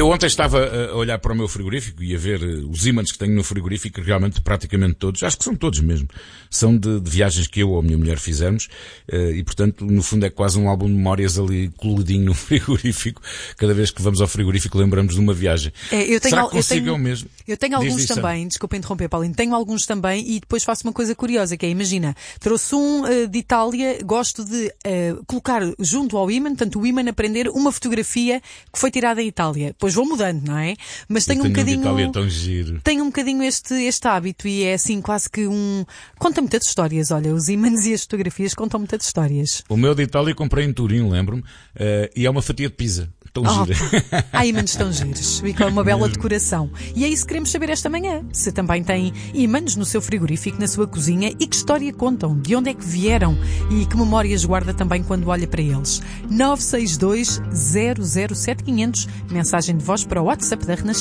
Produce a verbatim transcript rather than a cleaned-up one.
Eu ontem estava a olhar para o meu frigorífico e a ver os ímãs que tenho no frigorífico, realmente praticamente todos, acho que são todos mesmo, são de, de viagens que eu ou a minha mulher fizemos, e portanto, no fundo é quase um álbum de memórias ali coladinho no frigorífico. Cada vez que vamos ao frigorífico lembramos de uma viagem. É, eu tenho, Será que consigo eu tenho, eu mesmo? Eu tenho alguns diz, diz, também, desculpa interromper, Paulinho, tenho alguns também e depois faço uma coisa curiosa, que é, imagina, trouxe um uh, de Itália, gosto de uh, colocar junto ao ímã, portanto o ímã aprender uma fotografia que foi tirada em Itália. Depois vou mudando, não é? Mas tenho, tenho um bocadinho... Um de Itália tão giro. Tenho um bocadinho este, este hábito e é assim quase que um... Conta muitas histórias, olha, os ímãs e as fotografias contam muitas histórias. O meu de Itália comprei em Turim, lembro-me, uh, e é uma fatia de pizza. Tão oh, gira. Há ímãs tão giros. Fica uma bela decoração. E é isso que queremos saber esta manhã. Se também tem ímãs no seu frigorífico, na sua cozinha e que história contam, de onde é que vieram e que memórias guarda também quando olha para eles. nove seis dois zero zero sete quinhentos, mensagem de voz para o WhatsApp da Renascença.